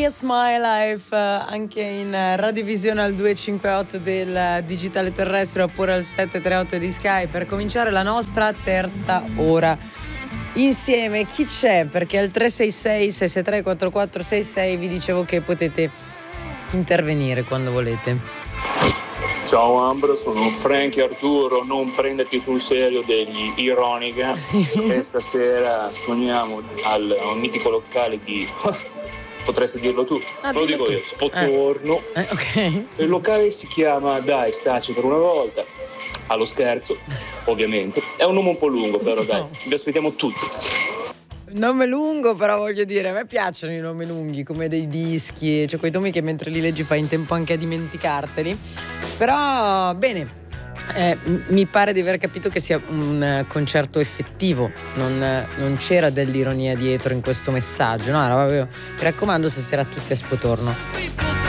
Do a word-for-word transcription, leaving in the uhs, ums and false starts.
It's My Life, eh, anche in radiovisione al duecentocinquantotto del digitale terrestre oppure al settecentotrentotto di Sky per cominciare la nostra terza ora insieme. Chi c'è? Perché al tre sei sei sei sei tre quattro quattro sei sei vi dicevo che potete intervenire quando volete. Ciao Ambro, sono Frankie Arturo, non prenderti sul serio degli Ironica. Sì. E stasera suoniamo al a un mitico locale di potresti dirlo tu, Ah, non lo dillo dico tu. io, Spottorno. Eh, eh, ok. Il locale si chiama Dai Staci per una volta. Allo scherzo, ovviamente. È un nome un po' lungo, però dai, No. vi aspettiamo tutti. Nome lungo, però voglio dire, a me piacciono i nomi lunghi, come dei dischi, cioè quei nomi che mentre li leggi fai in tempo anche a dimenticarteli. Però, bene, eh, m- mi pare di aver capito che sia un eh, concerto effettivo, non, eh, non c'era dell'ironia dietro in questo messaggio, no? Era proprio, mi raccomando, stasera tutti a Spotorno.